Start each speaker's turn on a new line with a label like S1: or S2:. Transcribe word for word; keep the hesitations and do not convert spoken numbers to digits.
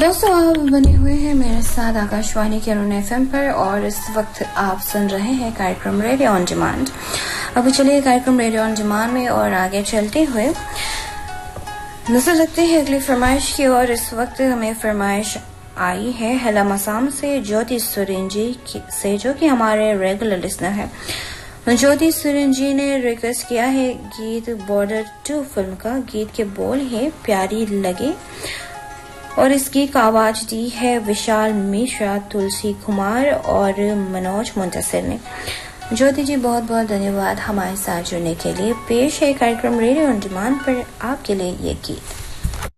S1: दोस्तों आप बने हुए हैं मेरे साथ आकाशवाणी के अरुण एफएम पर और इस वक्त आप सुन रहे हैं कार्यक्रम रेडियो ऑन डिमांड। अब चलिए कार्यक्रम रेडियो ऑन डिमांड में और आगे चलते हुए नजर रखते हैं अगली फरमाइश की। और इस वक्त हमें फरमाइश आई है हेला मसाम से ज्योति सुरेन जी से, जो कि हमारे रेगुलर लिसनर है। ज्योति सुरेन जी ने रिक्वेस्ट किया है गीत बॉर्डर टू फिल्म का। गीत के बोल है प्यारी लगे और इस गीत का आवाज दी है विशाल मिश्रा, तुलसी कुमार और मनोज मुंतसिर ने। ज्योति जी बहुत बहुत धन्यवाद हमारे साथ जुड़ने के लिए। पेश है कार्यक्रम रेडियो ऑन डिमांड पर आपके लिए ये गीत।